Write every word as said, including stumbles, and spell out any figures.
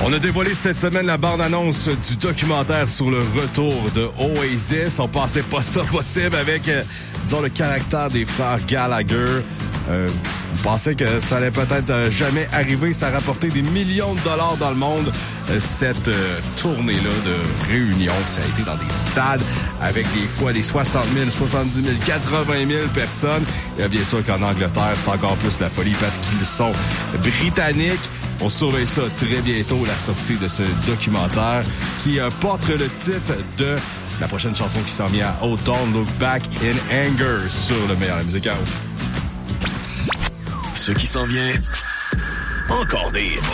On a dévoilé cette semaine la bande-annonce du documentaire sur le retour de Oasis. On pensait pas ça possible avec, euh, disons, le caractère des frères Gallagher. Euh, on pensait que ça allait peut-être euh, jamais arriver. Ça a rapporté des millions de dollars dans le monde. Euh, cette euh, tournée-là de réunion, ça a été dans des stades avec des fois des soixante mille, soixante-dix mille, quatre-vingt mille personnes. Et bien sûr qu'en Angleterre, c'est encore plus la folie parce qu'ils sont britanniques. On surveille ça très bientôt, la sortie de ce documentaire qui euh, porte le titre de la prochaine chanson qui s'en vient à Old Town, Look Back in Anger sur le meilleur de la musique. Ce qui s'en vient, encore des hits.